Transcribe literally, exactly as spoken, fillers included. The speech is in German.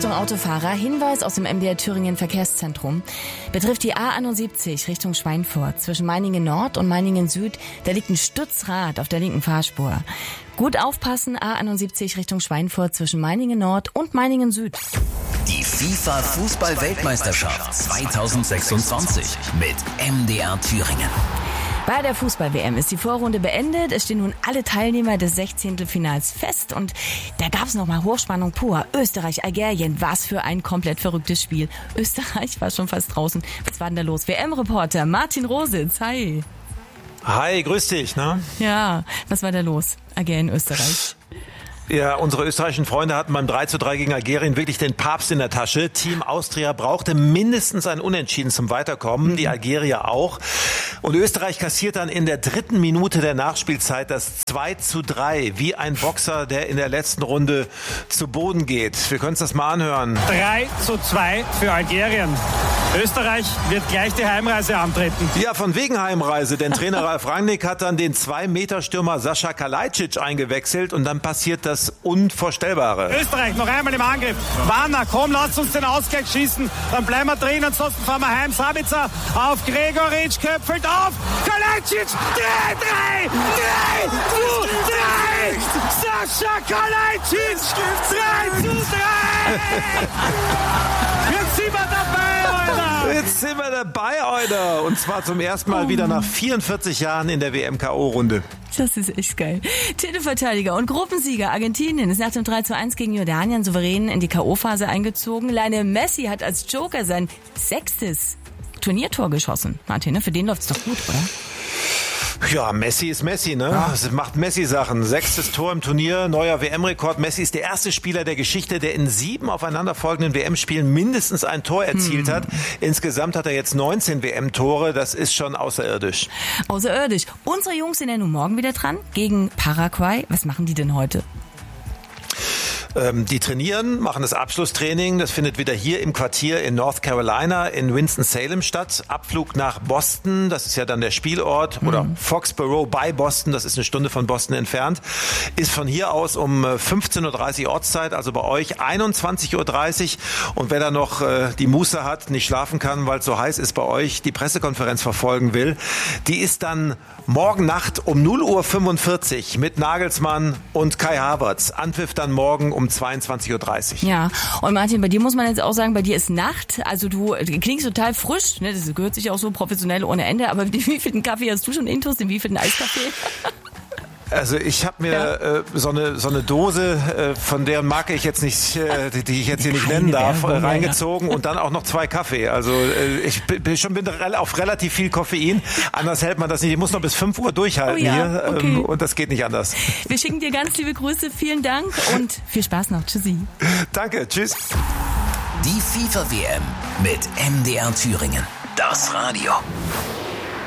Achtung Autofahrer, Hinweis aus dem M D R Thüringen Verkehrszentrum. Betrifft die A einundsiebzig Richtung Schweinfurt. Zwischen Meiningen Nord und Meiningen Süd, da liegt ein Stützrad auf der linken Fahrspur. Gut aufpassen, A einundsiebzig Richtung Schweinfurt zwischen Meiningen Nord und Meiningen Süd. Die FIFA-Fußball-Weltmeisterschaft zweitausendsechsundzwanzig mit M D R Thüringen. Bei der Fußball-W M ist die Vorrunde beendet. Es stehen nun alle Teilnehmer des Sechzehntelfinals fest. Und da gab es nochmal Hochspannung pur. Österreich, Algerien, was für ein komplett verrücktes Spiel. Österreich war schon fast draußen. Was war denn da los? W M-Reporter Martin Rositz, hi. Hi, grüß dich, ne? Ja, was war da los? Algerien, Österreich. Ja, unsere österreichischen Freunde hatten beim drei zu drei gegen Algerien wirklich den Papst in der Tasche. Team Austria brauchte mindestens ein Unentschieden zum Weiterkommen, die Algerier auch. Und Österreich kassiert dann in der dritten Minute der Nachspielzeit das zwei zu drei, wie ein Boxer, der in der letzten Runde zu Boden geht. Wir können uns das mal anhören. drei zu zwei für Algerien. Österreich wird gleich die Heimreise antreten. Ja, von wegen Heimreise, denn Trainer Ralf Rangnick hat dann den zwei Meter Stürmer Sascha Kalajdzic eingewechselt und dann passiert das Unvorstellbare. Österreich noch einmal im Angriff. Warner, komm, lasst uns den Ausgleich schießen. Dann bleiben wir drin, ansonsten fahren wir heim. Sabitzer auf Gregoritsch, köpfelt auf. Kalajdzic, drei, drei, drei, zu drei. Sascha Kalajdzic, drei zu drei. Jetzt sind wir dabei, Alter. Jetzt sind wir dabei, Alter. Und zwar zum ersten Mal wieder nach vierundvierzig Jahren in der W M K O-Runde. Das ist echt geil. Titelverteidiger und Gruppensieger Argentinien ist nach dem drei zu eins gegen Jordanien souverän in die K O-Phase eingezogen. Lionel Messi hat als Joker sein sechstes Turniertor geschossen. Martin, für den läuft's doch gut, oder? Ja, Messi ist Messi, ne? Ja. Es macht Messi-Sachen. Sechstes Tor im Turnier, neuer W M-Rekord. Messi ist der erste Spieler der Geschichte, der in sieben aufeinanderfolgenden W M-Spielen mindestens ein Tor erzielt hm. hat. Insgesamt hat er jetzt neunzehn W M-Tore. Das ist schon außerirdisch. Außerirdisch. Unsere Jungs sind ja nun morgen wieder dran gegen Paraguay. Was machen die denn heute? Die trainieren, machen das Abschlusstraining. Das findet wieder hier im Quartier in North Carolina in Winston-Salem statt. Abflug nach Boston, das ist ja dann der Spielort. Mhm. Oder Foxborough bei Boston, das ist eine Stunde von Boston entfernt. Ist von hier aus um fünfzehn Uhr dreißig Ortszeit, also bei euch einundzwanzig Uhr dreißig. Und wer da noch äh, die Muße hat, nicht schlafen kann, weil es so heiß ist bei euch, die Pressekonferenz verfolgen will, die ist dann morgen Nacht um null Uhr fünfundvierzig mit Nagelsmann und Kai Havertz. Anpfiff dann morgen um zweiundzwanzig Uhr dreißig. Ja, und Martin, bei dir muss man jetzt auch sagen, bei dir ist Nacht, also du klingst total frisch, ne? Das gehört sich auch so professionell ohne Ende, aber wie vielten Kaffee hast du schon intus, in wie vielten Eiskaffee? Also ich habe mir ja. äh, so eine so eine Dose, äh, von deren Marke ich jetzt nicht, äh, die, die ich jetzt hier nicht nennen darf, äh, reingezogen und dann auch noch zwei Kaffee. Also äh, ich bin schon bin auf relativ viel Koffein. Anders hält man das nicht. Ich muss noch bis fünf Uhr durchhalten oh ja, hier okay. ähm, und das geht nicht anders. Wir schicken dir ganz liebe Grüße, vielen Dank und viel Spaß noch. Tschüssi. Danke, tschüss. Die FIFA-W M mit M D R Thüringen. Das Radio.